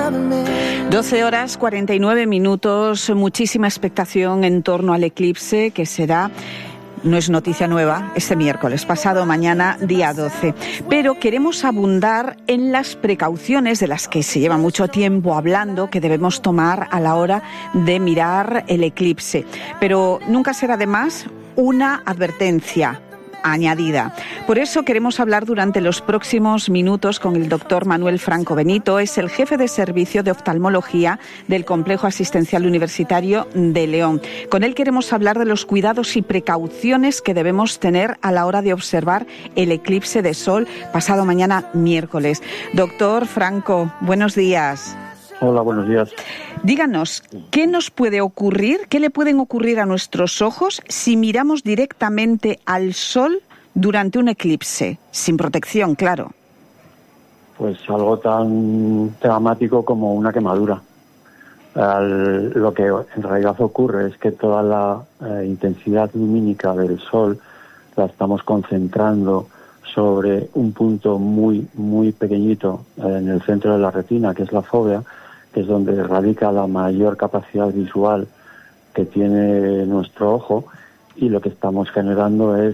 12:49, muchísima expectación en torno al eclipse que será, no es noticia nueva, este miércoles, pasado mañana, día 12. Pero queremos abundar en las precauciones de las que se lleva mucho tiempo hablando que debemos tomar a la hora de mirar el eclipse. Pero nunca será de más una advertencia añadida. Por eso queremos hablar durante los próximos minutos con el doctor Manuel Franco Benito. Es el jefe de servicio de oftalmología del Complejo Asistencial Universitario de León. Con él queremos hablar de los cuidados y precauciones que debemos tener a la hora de observar el eclipse de sol pasado mañana miércoles. Doctor Franco, buenos días. Hola, buenos días. Díganos, ¿qué nos puede ocurrir, qué le pueden ocurrir a nuestros ojos si miramos directamente al sol durante un eclipse? Sin protección, claro. Pues algo tan dramático como una quemadura. Lo que en realidad ocurre es que toda la intensidad lumínica del sol la estamos concentrando sobre un punto muy, muy pequeñito en el centro de la retina, que es la fóvea, que es donde radica la mayor capacidad visual que tiene nuestro ojo, y lo que estamos generando es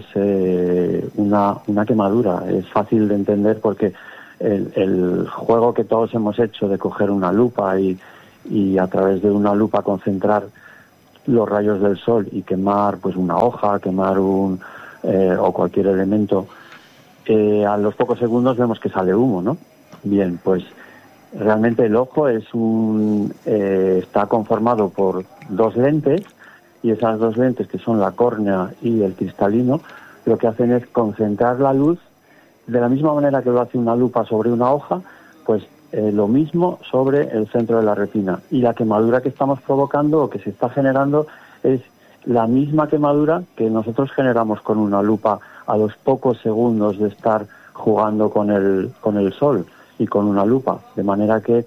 una quemadura. Es fácil de entender porque el juego que todos hemos hecho de coger una lupa y a través de una lupa concentrar los rayos del sol y quemar pues una hoja, quemar o cualquier elemento, a los pocos segundos vemos que sale humo, ¿no? Bien, pues realmente el ojo está conformado por dos lentes, y esas dos lentes, que son la córnea y el cristalino, lo que hacen es concentrar la luz de la misma manera que lo hace una lupa sobre una hoja, pues lo mismo sobre el centro de la retina. Y la quemadura que estamos provocando o que se está generando es la misma quemadura que nosotros generamos con una lupa a los pocos segundos de estar jugando con el sol y con una lupa, de manera que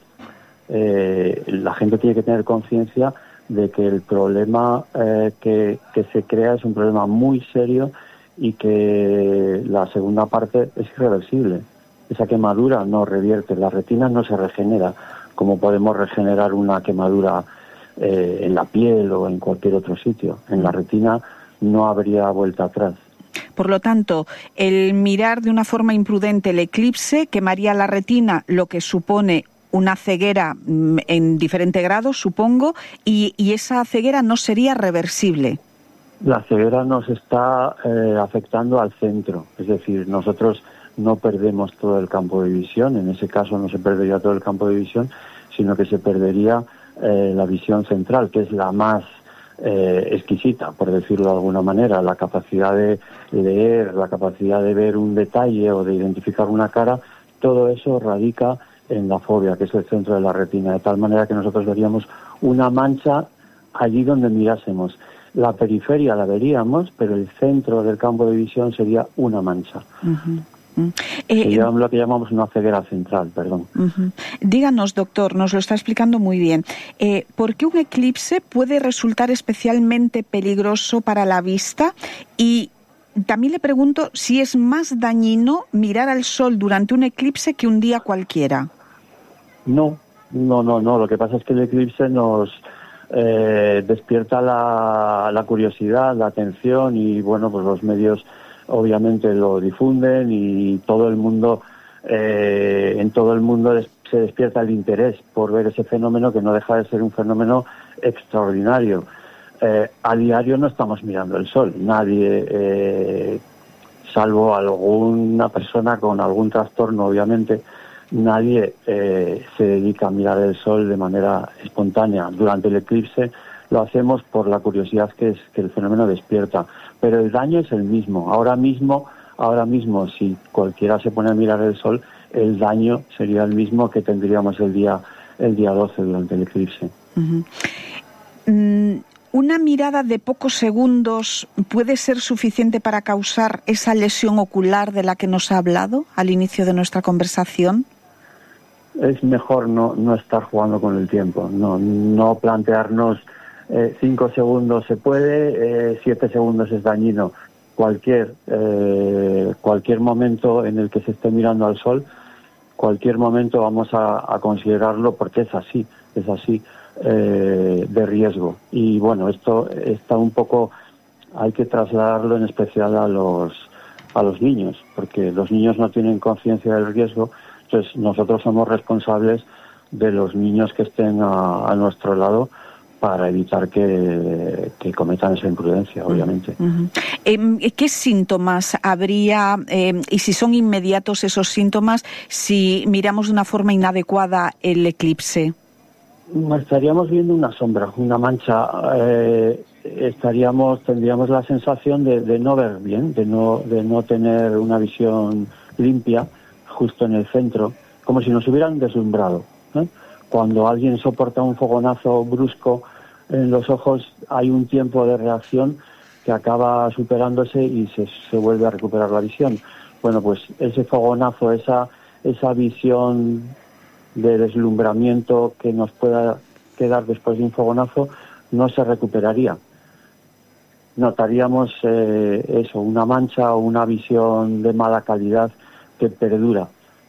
la gente tiene que tener conciencia de que el problema que se crea es un problema muy serio y que la segunda parte es irreversible. Esa quemadura no revierte, la retina no se regenera como podemos regenerar una quemadura en la piel o en cualquier otro sitio. En la retina no habría vuelta atrás. Por lo tanto, el mirar de una forma imprudente el eclipse quemaría la retina, lo que supone una ceguera en diferente grado, supongo, y esa ceguera no sería reversible. La ceguera nos está afectando al centro, es decir, nosotros no perdemos todo el campo de visión, en ese caso no se perdería todo el campo de visión, sino que se perdería la visión central, que es la más exquisita, por decirlo de alguna manera. La capacidad de leer, la capacidad de ver un detalle o de identificar una cara, todo eso radica en la fóvea, que es el centro de la retina, de tal manera que nosotros veríamos una mancha allí donde mirásemos. La periferia la veríamos, pero el centro del campo de visión sería una mancha. Sería lo que llamamos una ceguera central, perdón. Díganos, doctor, nos lo está explicando muy bien. ¿Por qué un eclipse puede resultar especialmente peligroso para la vista? Y también le pregunto si es más dañino mirar al sol durante un eclipse que un día cualquiera. No. Lo que pasa es que el eclipse nos despierta la curiosidad, la atención, y bueno, pues los medios obviamente lo difunden y todo el mundo, en todo el mundo se despierta el interés por ver ese fenómeno, que no deja de ser un fenómeno extraordinario. A diario no estamos mirando el sol, nadie, salvo alguna persona con algún trastorno, obviamente, nadie se dedica a mirar el sol de manera espontánea. Durante el eclipse lo hacemos por la curiosidad que el fenómeno despierta, pero el daño es el mismo. Ahora mismo, si cualquiera se pone a mirar el sol, el daño sería el mismo que tendríamos el día 12 durante el eclipse. ¿Una mirada de pocos segundos puede ser suficiente para causar esa lesión ocular de la que nos ha hablado al inicio de nuestra conversación? Es mejor no estar jugando con el tiempo, no plantearnos 5 segundos se puede, 7 segundos es dañino. Cualquier momento en el que se esté mirando al sol, cualquier momento vamos a considerarlo porque es así de riesgo. Y bueno, esto está un poco, hay que trasladarlo en especial a los niños, porque los niños no tienen conciencia del riesgo. Entonces nosotros somos responsables de los niños que estén a nuestro lado para evitar que cometan esa imprudencia, obviamente. ¿Qué síntomas habría, y si son inmediatos esos síntomas, si miramos de una forma inadecuada el eclipse? Estaríamos viendo una sombra, una mancha. Tendríamos la sensación de no ver bien, de no tener una visión limpia justo en el centro, como si nos hubieran deslumbrado, ¿eh? Cuando alguien soporta un fogonazo brusco en los ojos, hay un tiempo de reacción que acaba superándose y se vuelve a recuperar la visión. Bueno, pues ese fogonazo, esa visión de deslumbramiento que nos pueda quedar después de un fogonazo, no se recuperaría. Notaríamos una mancha o una visión de mala calidad que perdura.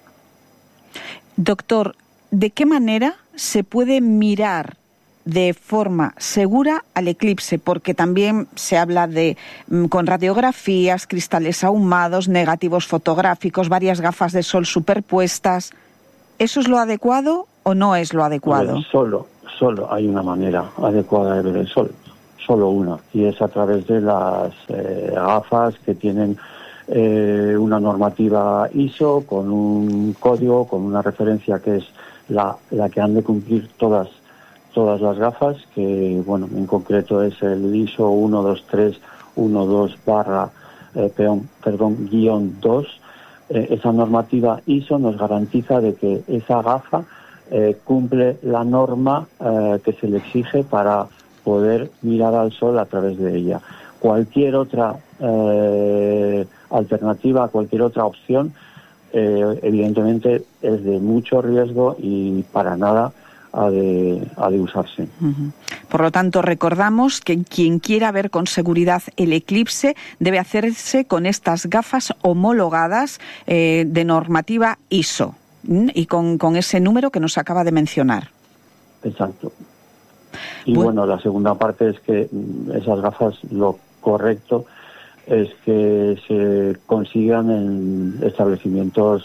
Doctor, ¿de qué manera se puede mirar de forma segura al eclipse? Porque también se habla con radiografías, cristales ahumados, negativos fotográficos, varias gafas de sol superpuestas. ¿Eso es lo adecuado o no es lo adecuado? Solo hay una manera adecuada de ver el sol, solo una, y es a través de las gafas que tienen una normativa ISO, con un código, con una referencia que es la que han de cumplir todas las gafas, que bueno, en concreto es el ISO 12312-2. Esa normativa ISO nos garantiza de que esa gafa cumple la norma que se le exige para poder mirar al sol a través de ella. Cualquier otra alternativa, cualquier otra opción, evidentemente es de mucho riesgo y para nada ha de usarse. Por lo tanto, recordamos que quien quiera ver con seguridad el eclipse debe hacerse con estas gafas homologadas de normativa ISO y con ese número que nos acaba de mencionar. Exacto. Y bueno, la segunda parte es que esas gafas, lo correcto es que se consigan en establecimientos,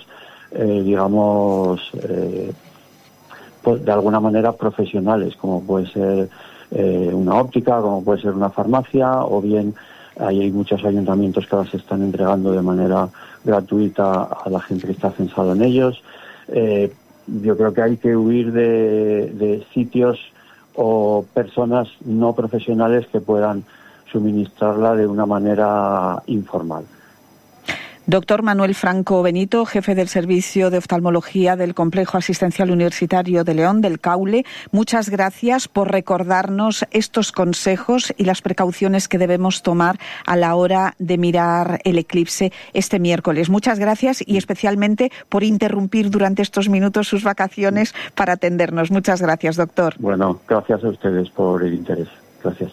pues de alguna manera profesionales, como puede ser una óptica, como puede ser una farmacia, o bien hay muchos ayuntamientos que las están entregando de manera gratuita a la gente que está censado en ellos. Yo creo que hay que huir de sitios o personas no profesionales que puedan suministrarla de una manera informal. Doctor Manuel Franco Benito, jefe del Servicio de Oftalmología del Complejo Asistencial Universitario de León, del CAULE, muchas gracias por recordarnos estos consejos y las precauciones que debemos tomar a la hora de mirar el eclipse este miércoles. Muchas gracias y especialmente por interrumpir durante estos minutos sus vacaciones para atendernos. Muchas gracias, doctor. Bueno, gracias a ustedes por el interés. Gracias.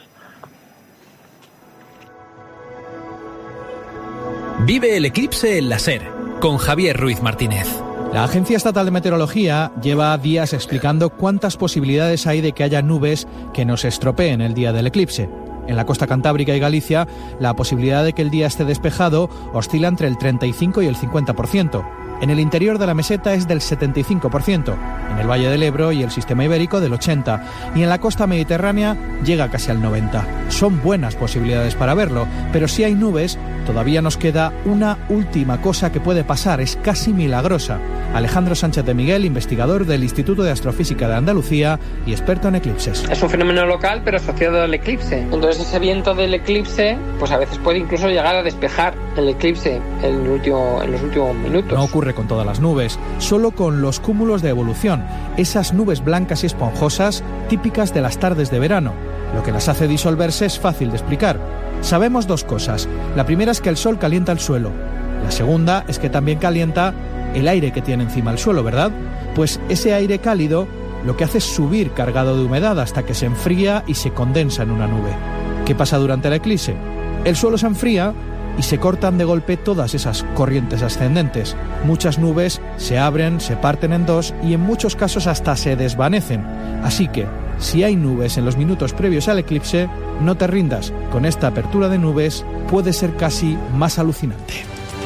Vive el eclipse en la SER, con Javier Ruiz Martínez. La Agencia Estatal de Meteorología lleva días explicando cuántas posibilidades hay de que haya nubes que nos estropeen el día del eclipse. En la costa cantábrica y Galicia, la posibilidad de que el día esté despejado oscila entre el 35 y el 50%. En el interior de la meseta es del 75%, en el Valle del Ebro y el Sistema Ibérico del 80%, y en la costa mediterránea llega casi al 90%. Son buenas posibilidades para verlo, pero si hay nubes, todavía nos queda una última cosa que puede pasar, es casi milagrosa. Alejandro Sánchez de Miguel, investigador del Instituto de Astrofísica de Andalucía y experto en eclipses. Es un fenómeno local, pero asociado al eclipse. Entonces ese viento del eclipse, pues a veces puede incluso llegar a despejar el eclipse en los últimos minutos. No ocurre con todas las nubes, solo con los cúmulos de evolución, esas nubes blancas y esponjosas típicas de las tardes de verano. Lo que las hace disolverse es fácil de explicar. Sabemos dos cosas. La primera es que el sol calienta el suelo. La segunda es que también calienta el aire que tiene encima el suelo, ¿verdad? Pues ese aire cálido lo que hace es subir cargado de humedad hasta que se enfría y se condensa en una nube. ¿Qué pasa durante el eclipse? El suelo se enfría y se cortan de golpe todas esas corrientes ascendentes. Muchas nubes se abren, se parten en dos y en muchos casos hasta se desvanecen. Así que, si hay nubes en los minutos previos al eclipse, no te rindas. Con esta apertura de nubes puede ser casi más alucinante.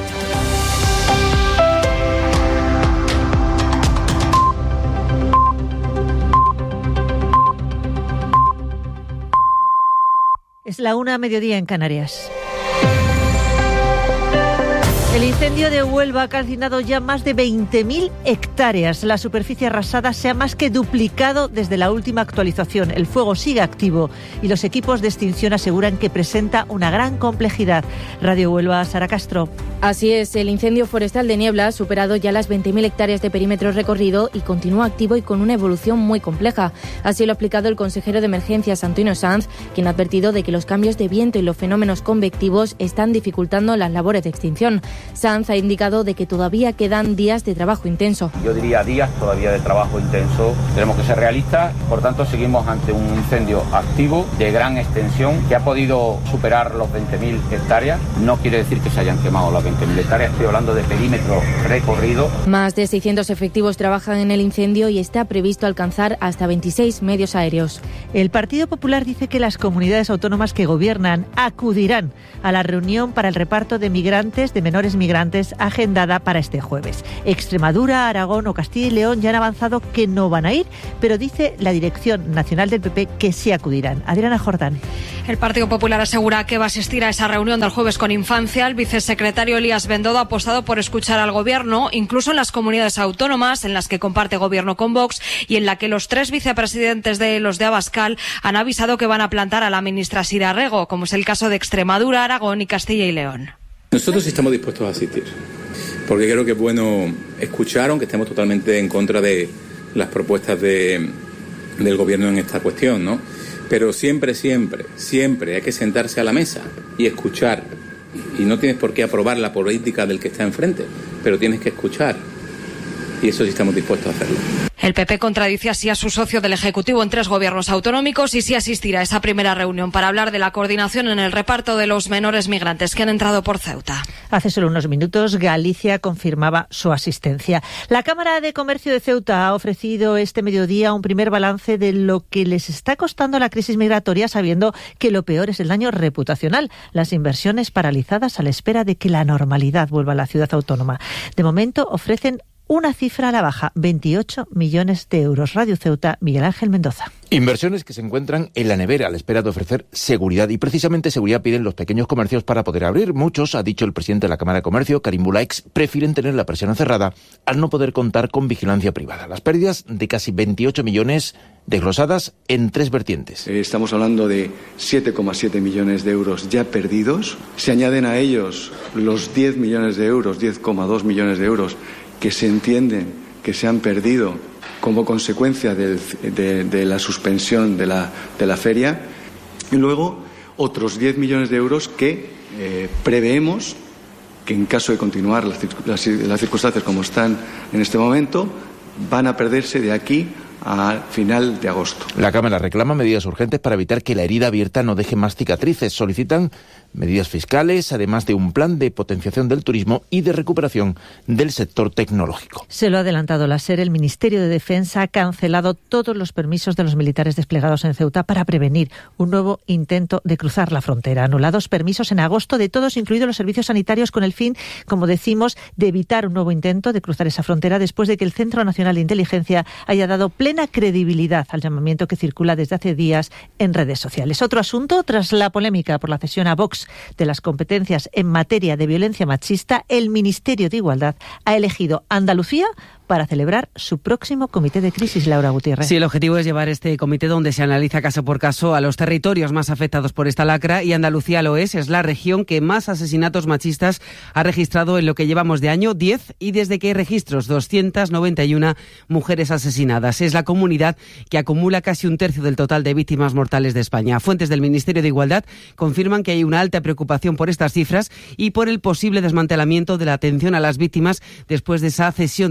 Es la 1:00 mediodía en Canarias. El incendio de Huelva ha calcinado ya más de 20.000 hectáreas. La superficie arrasada se ha más que duplicado desde la última actualización. El fuego sigue activo y los equipos de extinción aseguran que presenta una gran complejidad. Radio Huelva, Sara Castro. Así es, el incendio forestal de Niebla ha superado ya las 20.000 hectáreas de perímetro recorrido y continúa activo y con una evolución muy compleja. Así lo ha explicado el consejero de Emergencias, Antonio Sanz, quien ha advertido de que los cambios de viento y los fenómenos convectivos están dificultando las labores de extinción. Sanz ha indicado de que todavía quedan días de trabajo intenso. Yo diría días todavía de trabajo intenso. Tenemos que ser realistas, por tanto seguimos ante un incendio activo de gran extensión que ha podido superar los 20.000 hectáreas. No quiere decir que se hayan quemado las 20.000 hectáreas, estoy hablando de perímetro recorrido. Más de 600 efectivos trabajan en el incendio y está previsto alcanzar hasta 26 medios aéreos. El Partido Popular dice que las comunidades autónomas que gobiernan acudirán a la reunión para el reparto de migrantes, de menores migrantes, agendada para este jueves. Extremadura, Aragón o Castilla y León ya han avanzado que no van a ir, pero dice la Dirección Nacional del PP que sí acudirán. Adriana Jordán. El Partido Popular asegura que va a asistir a esa reunión del jueves con Infancia. El vicesecretario Elías Bendodo ha apostado por escuchar al Gobierno, incluso en las comunidades autónomas en las que comparte Gobierno con Vox y en la que los 3 vicepresidentes de los de Abascal han avisado que van a plantar a la ministra Sira Rego, como es el caso de Extremadura, Aragón y Castilla y León. Nosotros estamos dispuestos a asistir, porque creo que es bueno escuchar, aunque estemos totalmente en contra de las propuestas del Gobierno en esta cuestión, ¿no? Pero siempre hay que sentarse a la mesa y escuchar. Y no tienes por qué aprobar la política del que está enfrente, pero tienes que escuchar. Y eso sí estamos dispuestos a hacerlo. El PP contradice así a su socio del Ejecutivo en 3 gobiernos autonómicos y sí asistirá a esa primera reunión para hablar de la coordinación en el reparto de los menores migrantes que han entrado por Ceuta. Hace solo unos minutos Galicia confirmaba su asistencia. La Cámara de Comercio de Ceuta ha ofrecido este mediodía un primer balance de lo que les está costando la crisis migratoria, sabiendo que lo peor es el daño reputacional, las inversiones paralizadas a la espera de que la normalidad vuelva a la ciudad autónoma. De momento ofrecen una cifra a la baja, 28 millones de euros. Radio Ceuta, Miguel Ángel Mendoza. Inversiones que se encuentran en la nevera a la espera de ofrecer seguridad. Y precisamente seguridad piden los pequeños comercios para poder abrir. Muchos, ha dicho el presidente de la Cámara de Comercio, Karim Bulaix, prefieren tener la persiana cerrada al no poder contar con vigilancia privada. Las pérdidas de casi 28 millones desglosadas en 3 vertientes. Estamos hablando de 7,7 millones de euros ya perdidos. Se añaden a ellos los 10 millones de euros, 10,2 millones de euros que se entienden que se han perdido como consecuencia de la suspensión de la feria, y luego otros 10 millones de euros que preveemos que en caso de continuar las circunstancias como están en este momento, van a perderse de aquí a final de agosto. La Cámara reclama medidas urgentes para evitar que la herida abierta no deje más cicatrices. Solicitan medidas fiscales, además de un plan de potenciación del turismo y de recuperación del sector tecnológico. Se lo ha adelantado la SER. El Ministerio de Defensa ha cancelado todos los permisos de los militares desplegados en Ceuta para prevenir un nuevo intento de cruzar la frontera. Anulados permisos en agosto de todos, incluidos los servicios sanitarios, con el fin, como decimos, de evitar un nuevo intento de cruzar esa frontera después de que el Centro Nacional de Inteligencia haya dado plena credibilidad al llamamiento que circula desde hace días en redes sociales. Otro asunto, tras la polémica por la cesión a Vox de las competencias en materia de violencia machista, el Ministerio de Igualdad ha elegido Andalucía para celebrar su próximo comité de crisis. Laura Gutiérrez. Sí, el objetivo es llevar este comité donde se analiza caso por caso a los territorios más afectados por esta lacra, y Andalucía lo es la región que más asesinatos machistas ha registrado en lo que llevamos de año, 10, y desde que hay registros, 291 mujeres asesinadas. Es la comunidad que acumula casi un tercio del total de víctimas mortales de España. Fuentes del Ministerio de Igualdad confirman que hay una alta preocupación por estas cifras y por el posible desmantelamiento de la atención a las víctimas después de esa cesión de competencias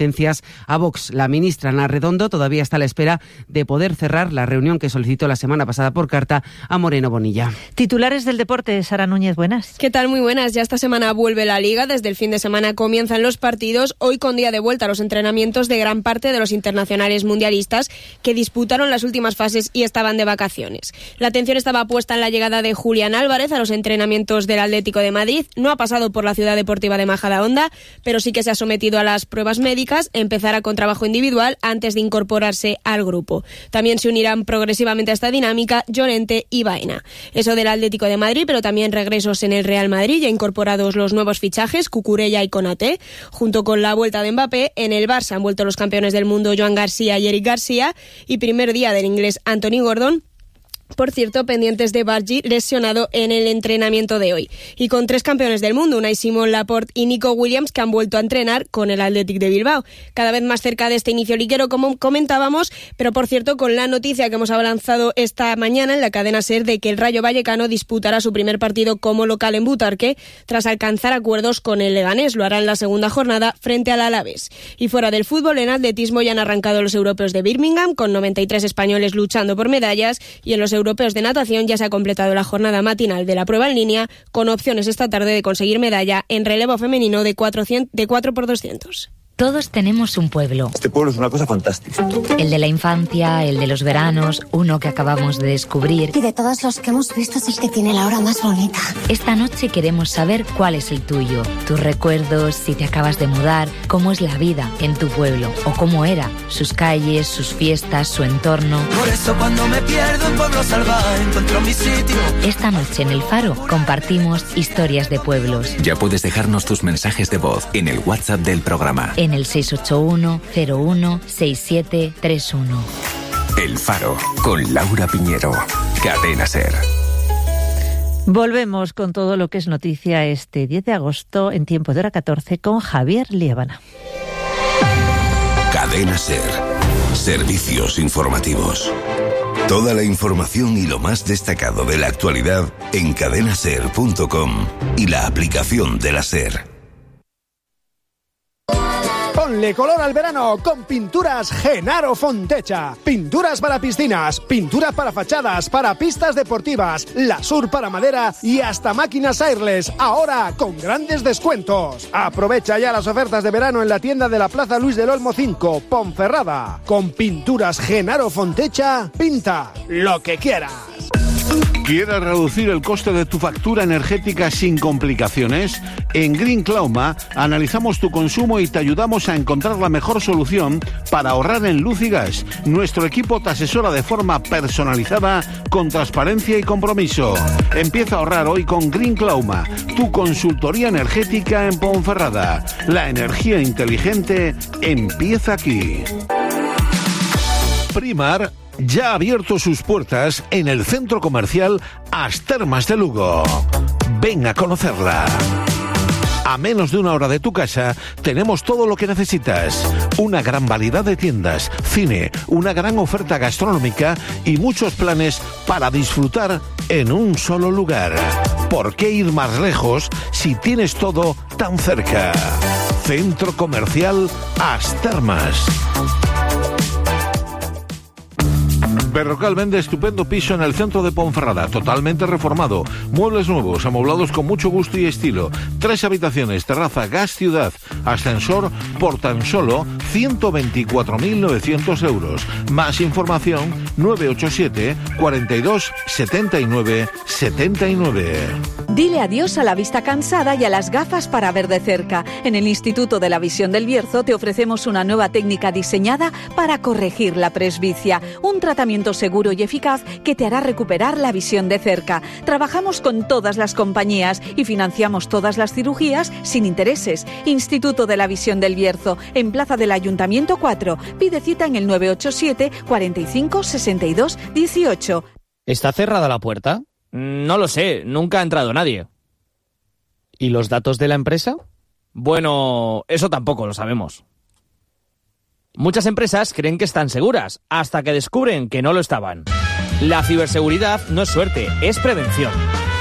transferencias a Vox. La ministra Ana Redondo todavía está a la espera de poder cerrar la reunión que solicitó la semana pasada por carta a Moreno Bonilla. Titulares del deporte, Sara Núñez, buenas. ¿Qué tal? Muy buenas. Ya esta semana vuelve la Liga. Desde el fin de semana comienzan los partidos. Hoy con día de vuelta a los entrenamientos de gran parte de los internacionales mundialistas que disputaron las últimas fases y estaban de vacaciones. La atención estaba puesta en la llegada de Julián Álvarez a los entrenamientos del Atlético de Madrid. No ha pasado por la Ciudad Deportiva de Majadahonda, pero sí que se ha sometido a las pruebas médicas. Empezará con trabajo individual antes de incorporarse al grupo. También se unirán progresivamente a esta dinámica Llorente y Baena. Eso del Atlético de Madrid, pero también regresos en el Real Madrid, ya incorporados los nuevos fichajes, Cucurella y Konaté. Junto con la vuelta de Mbappé, en el Barça han vuelto los campeones del mundo Joan García y Eric García, y primer día del inglés Anthony Gordon. Por cierto, pendientes de Bargi, lesionado en el entrenamiento de hoy. Y con 3 campeones del mundo, Unai Simón, Laporte y Nico Williams, que han vuelto a entrenar con el Athletic de Bilbao. Cada vez más cerca de este inicio liguero, como comentábamos, pero por cierto, con la noticia que hemos avanzado esta mañana en la cadena SER de que el Rayo Vallecano disputará su primer partido como local en Butarque, tras alcanzar acuerdos con el Leganés. Lo hará en la segunda jornada frente al Alavés. Y fuera del fútbol, en atletismo ya han arrancado los europeos de Birmingham, con 93 españoles luchando por medallas, y en los europeos de natación ya se ha completado la jornada matinal de la prueba en línea, con opciones esta tarde de conseguir medalla en relevo femenino de 4x200. Todos tenemos un pueblo. Este pueblo es una cosa fantástica. El de la infancia, el de los veranos, uno que acabamos de descubrir. Y de todos los que hemos visto es el que tiene la hora más bonita. Esta noche queremos saber cuál es el tuyo. Tus recuerdos, si te acabas de mudar, cómo es la vida en tu pueblo o cómo era, sus calles, sus fiestas, su entorno. Por eso cuando me pierdo en Pueblo Salvaje encuentro mi sitio. Esta noche en El Faro compartimos historias de pueblos. Ya puedes dejarnos tus mensajes de voz en el WhatsApp del programa. En el 681-01-6731. El Faro, con Laura Piñero. Cadena SER. Volvemos con todo lo que es noticia este 10 de agosto en tiempo de hora 14 con Javier Liébana. Cadena SER. Servicios informativos. Toda la información y lo más destacado de la actualidad en cadenaser.com y la aplicación de la SER. Ponle color al verano con Pinturas Genaro Fontecha. Pinturas para piscinas, pinturas para fachadas, para pistas deportivas, Lasur para madera y hasta máquinas airless, ahora con grandes descuentos. Aprovecha ya las ofertas de verano en la tienda de la Plaza Luis del Olmo 5, Ponferrada. Con Pinturas Genaro Fontecha, pinta lo que quieras. ¿Quieres reducir el coste de tu factura energética sin complicaciones? En Green Clauma analizamos tu consumo y te ayudamos a encontrar la mejor solución para ahorrar en luz y gas. Nuestro equipo te asesora de forma personalizada, con transparencia y compromiso. Empieza a ahorrar hoy con Green Clauma, tu consultoría energética en Ponferrada. La energía inteligente empieza aquí. Primar ya ha abierto sus puertas en el centro comercial As Termas de Lugo. Ven a conocerla. A menos de una hora de tu casa tenemos todo lo que necesitas. Una gran variedad de tiendas, cine, una gran oferta gastronómica y muchos planes para disfrutar en un solo lugar. ¿Por qué ir más lejos si tienes todo tan cerca? Centro Comercial As Termas. Berrocal vende estupendo piso en el centro de Ponferrada, totalmente reformado, muebles nuevos, amoblados con mucho gusto y estilo, 3 habitaciones, terraza, gas ciudad, ascensor por tan solo 124.900 euros. Más información 987 42 79 79. Dile adiós a la vista cansada y a las gafas para ver de cerca. En el Instituto de la Visión del Bierzo te ofrecemos una nueva técnica diseñada para corregir la presbicia, un tratamiento seguro y eficaz que te hará recuperar la visión de cerca. Trabajamos con todas las compañías y financiamos todas las cirugías sin intereses. Instituto de la Visión del Bierzo, en Plaza del Ayuntamiento 4. Pide cita en el 987 45 62 18. ¿Está cerrada la puerta? No lo sé, nunca ha entrado nadie. ¿Y los datos de la empresa? Bueno, eso tampoco lo sabemos. Muchas empresas creen que están seguras, hasta que descubren que no lo estaban. La ciberseguridad no es suerte, es prevención.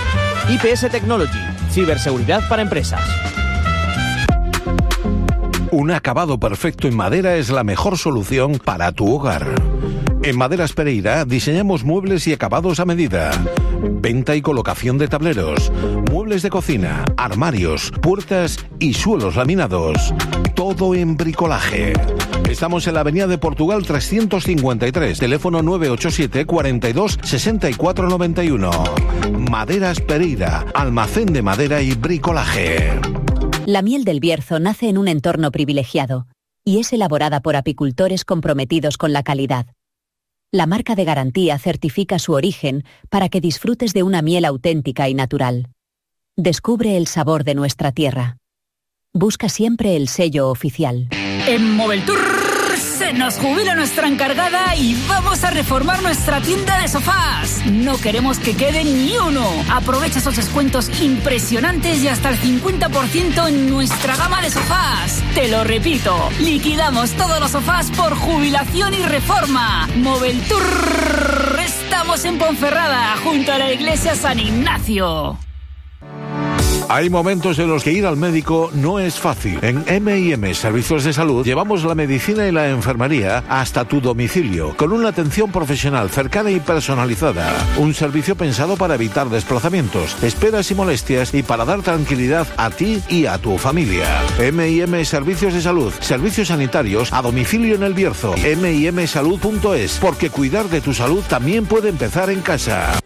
IPS Technology, ciberseguridad para empresas. Un acabado perfecto en madera es la mejor solución para tu hogar. En Maderas Pereira diseñamos muebles y acabados a medida. Venta y colocación de tableros, muebles de cocina, armarios, puertas y suelos laminados. Todo en bricolaje. Estamos en la Avenida de Portugal 353, teléfono 987 42 64 91. Maderas Pereira, almacén de madera y bricolaje. La miel del Bierzo nace en un entorno privilegiado y es elaborada por apicultores comprometidos con la calidad. La marca de garantía certifica su origen para que disfrutes de una miel auténtica y natural. Descubre el sabor de nuestra tierra. Busca siempre el sello oficial. En Moveltour se nos jubila nuestra encargada y vamos a reformar nuestra tienda de sofás. No queremos que quede ni uno. Aprovecha esos descuentos impresionantes y hasta el 50% en nuestra gama de sofás. Te lo repito, liquidamos todos los sofás por jubilación y reforma. Moveltour. Estamos en Ponferrada, junto a la iglesia San Ignacio. Hay momentos en los que ir al médico no es fácil. En M&M Servicios de Salud llevamos la medicina y la enfermería hasta tu domicilio, con una atención profesional cercana y personalizada. Un servicio pensado para evitar desplazamientos, esperas y molestias y para dar tranquilidad a ti y a tu familia. M&M Servicios de Salud, servicios sanitarios a domicilio en El Bierzo. mimsalud.es, porque cuidar de tu salud también puede empezar en casa.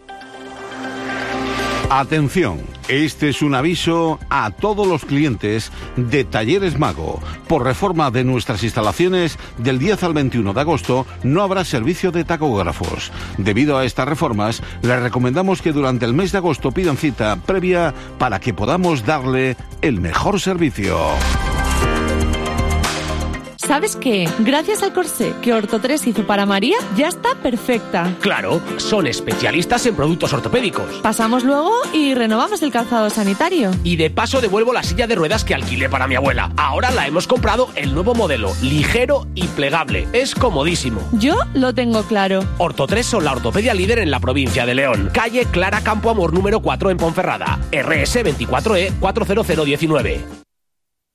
Atención, este es un aviso a todos los clientes de Talleres Mago. Por reforma de nuestras instalaciones, del 10 al 21 de agosto no habrá servicio de tacógrafos. Debido a estas reformas, les recomendamos que durante el mes de agosto pidan cita previa para que podamos darle el mejor servicio. ¿Sabes qué? Gracias al corsé que Orto3 hizo para María, ya está perfecta. Claro, son especialistas en productos ortopédicos. Pasamos luego y renovamos el calzado sanitario. Y de paso devuelvo la silla de ruedas que alquilé para mi abuela. Ahora la hemos comprado el nuevo modelo, ligero y plegable. Es comodísimo. Yo lo tengo claro. Orto3 son la ortopedia líder en la provincia de León. Calle Clara Campoamor número 4 en Ponferrada. RS 24E 40019.